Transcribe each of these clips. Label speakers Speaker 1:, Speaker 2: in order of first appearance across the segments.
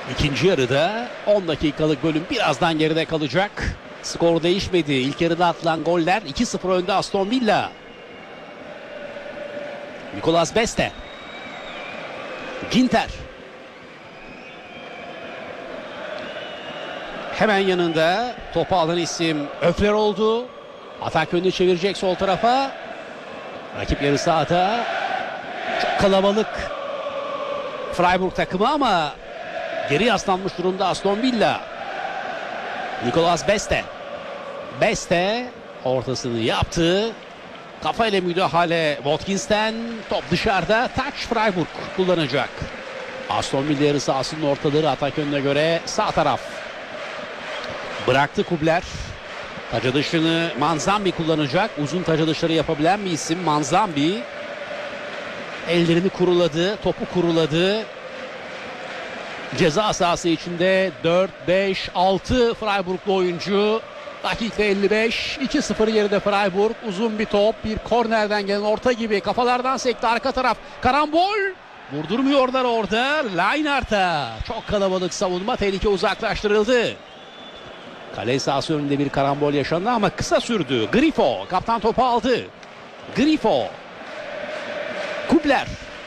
Speaker 1: İkinci yarıda 10 dakikalık bölüm birazdan geride kalacak. Skor değişmedi. İlk yarıda atılan goller 2-0 önde Aston Villa. Nicolas Beste. Ginter. Hemen yanında topu alan isim Öfler oldu. Atak yönünü çevirecek sol tarafa. Rakip yarı sahada. Çok kalabalık Freiburg takımı ama geri yaslanmış durumda Aston Villa. Nicolas Beste. Beste ortasını yaptı. Kafayla müdahale Watkins'ten. Top dışarıda. Touch Freiburg kullanacak. Aston Villa yarı sahasının ortaları atak yönüne göre sağ taraf. Bıraktı Kubler. Taca dışını Manzambi kullanacak. Uzun taca dışları yapabilen bir isim Manzambi. Ellerini kuruladı. Topu kuruladı. Ceza sahası içinde 4, 5, 6 Freiburglu oyuncu. Dakika 55. 2-0 geride Freiburg. Uzun bir top. Bir kornerden gelen orta gibi. Kafalardan sekti arka taraf. Karambol. Vurdurmuyorlar orada. Lineart'a. Çok kalabalık savunma. Tehlike uzaklaştırıldı. Kale sahası önünde bir karambol yaşandı ama kısa sürdü. Grifo. Kaptan topu aldı. Grifo. Kubler.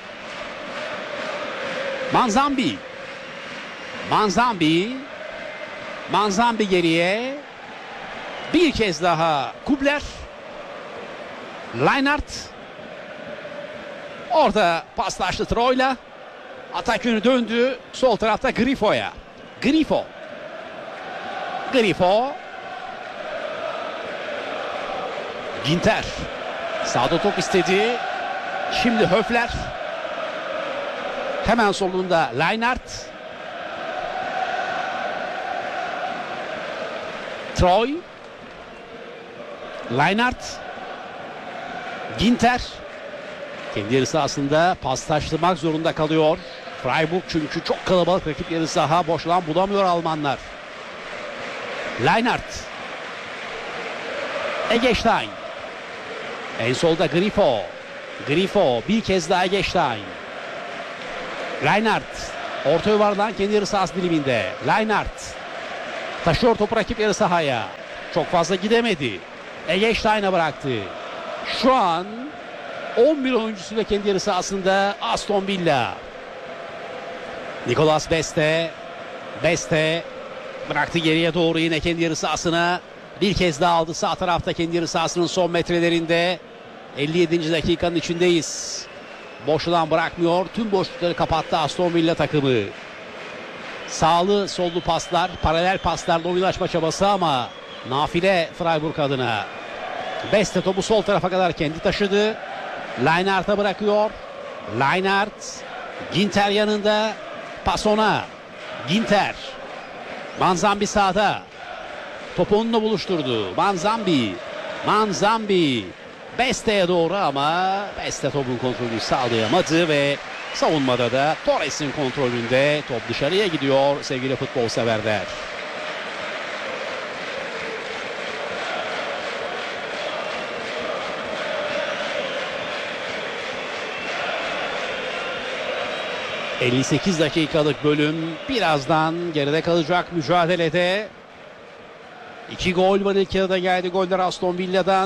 Speaker 1: Manzambi. Manzambi. Manzambi geriye. Bir kez daha Kubler. Lineart. Orada paslaştı Troy'la. Atak yönü döndü. Sol tarafta Grifo'ya. Grifo. Grifo. Ginter. Sağda top istedi. Şimdi Höfler. Hemen solunda Lineart. Troy. Lineart. Ginter. Kendi yarı sahasında paslaştırmak zorunda kalıyor. Freiburg çünkü çok kalabalık rakip yarı saha. Boş alan bulamıyor Almanlar. Lineart. Eggestein. En solda Grifo. Grifo bir kez daha Eggestein. Lineart. Orta yuvardan kendi yarı sahası diliminde. Lineart. Taşıyor topu rakip yarı sahaya. Çok fazla gidemedi. Eggestein'e bıraktı. Şu an 11 oyuncusuyla kendi yarı sahasında Aston Villa. Nicolas Beste. Beste bıraktı geriye doğru yine kendi yarı sahasına. Bir kez daha aldı sağ tarafta kendi yarı sahasının son metrelerinde. 57. dakikanın içindeyiz. Boş alan bırakmıyor. Tüm boşlukları kapattı Aston Villa takımı. Sağlı sollu paslar, paralel paslarla oyun açma çabası ama nafile Freiburg adına. Beste topu sol tarafa kadar kendi taşıdı. Lineart'a bırakıyor. Lineart. Ginter yanında. Pas ona. Ginter. Manzambi sağda. Topu onunla buluşturdu. Manzambi. Manzambi. Beste'ye doğru ama Beste topun kontrolünü sağlayamadı ve savunmada da Torres'in kontrolünde top dışarıya gidiyor sevgili futbol severler. ...58 dakikalık bölüm birazdan geride kalacak mücadelede. 2 gol var ilk yarıda geldi goller Aston Villa'dan.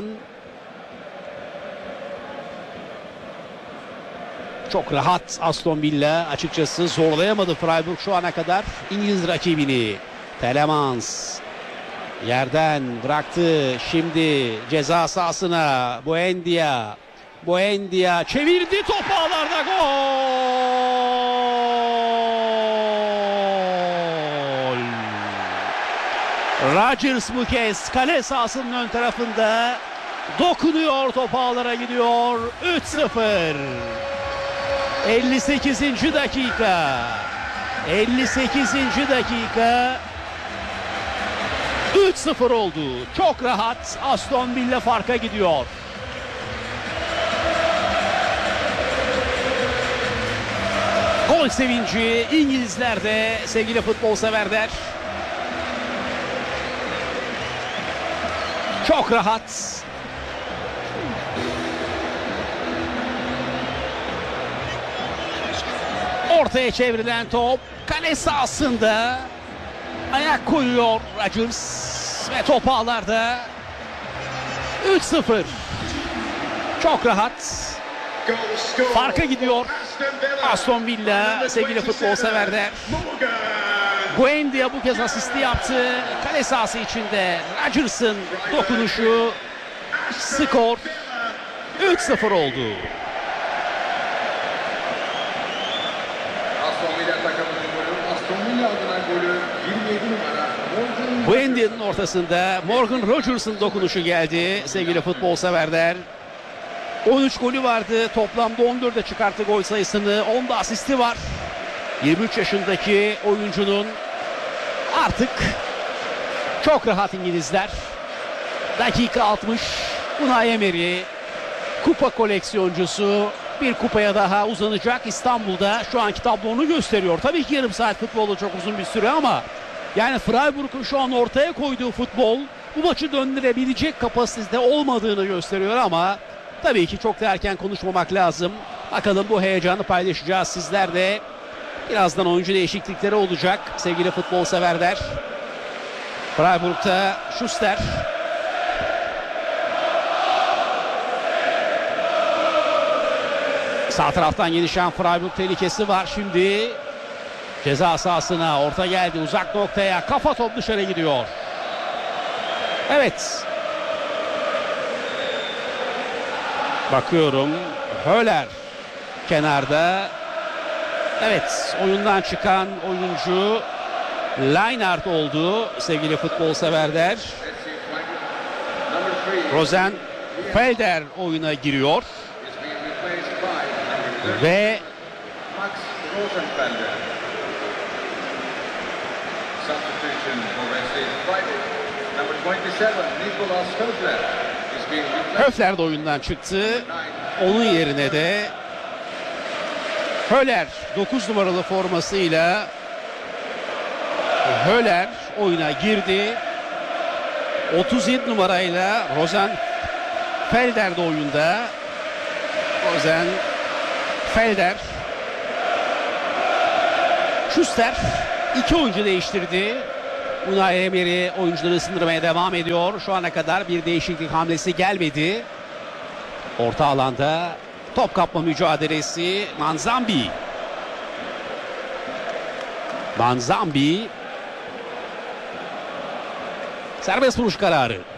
Speaker 1: Çok rahat Aston Villa açıkçası zorlayamadı Freiburg şu ana kadar İngiliz rakibini. Telemans yerden bıraktı şimdi ceza sahasına. Buendia. Buendia çevirdi topu ağlarda gol. Rodgers bu kez kale sahasının ön tarafında dokunuyor, top ağlara gidiyor. 3-0. 58. dakika. 58. dakika. 3-0 oldu. Çok rahat Aston Villa farka gidiyor. Gol sevinci İngilizlerde sevgili futbol severler. Çok rahat. Ortaya çevrilen top kale sahasında ayak koyuyor Rodgers ve top ağlarda. 3-0. Çok rahat. Farka gidiyor Aston Villa sevgili futbol severler. Buendia bu kez asisti yaptı. Kale sahası içinde Rodgers'ın dokunuşu, skor 3-0 oldu.
Speaker 2: Aston Villa takımının golü, Aston Villa adına golü 27 numara Morgan.
Speaker 1: Buendia'nın ortasında Morgan Rodgers'ın dokunuşu geldi sevgili futbol severler. 13 golü vardı. Toplamda 14'e çıkarttı gol sayısını. 10'da asisti var. 23 yaşındaki oyuncunun artık çok rahat İngilizler. Dakika 60. Unai Emery kupa koleksiyoncusu bir kupaya daha uzanacak. İstanbul'da şu anki tablonu gösteriyor. Tabii ki yarım saat futbolu çok uzun bir süre ama yani Freiburg'un şu an ortaya koyduğu futbol bu maçı döndürebilecek kapasitede olmadığını gösteriyor ama tabii ki çok da erken konuşmamak lazım. Bakalım bu heyecanı paylaşacağız sizler de. Birazdan oyuncu değişiklikleri olacak sevgili futbol severler. Freiburg'ta Schuster. Sağ taraftan gelişen Freiburg tehlikesi var. Şimdi ceza sahasına orta geldi uzak noktaya. Kafa top dışarı gidiyor. Evet. Bakıyorum. Höller kenarda. Evet. Oyundan çıkan oyuncu Lineart oldu sevgili futbol severler. Rosenfelder oyuna giriyor. Ve
Speaker 2: Max Rosenfelder. Substitution for Wesley Friday. Number 27, Nicolas Höfler is being replaced.
Speaker 1: Höfler de oyundan çıktı. Onun yerine de Höller 9 numaralı formasıyla Höller oyuna girdi. 37 numarayla Rosenfelder de oyunda. Rosenfelder. Schuster 2 oyuncu değiştirdi. Unai Emery oyuncuları ısındırmaya devam ediyor. Şu ana kadar bir değişiklik hamlesi gelmedi. Orta alanda top kapma mücadelesi. Manzambi. Serbest vuruş kararı.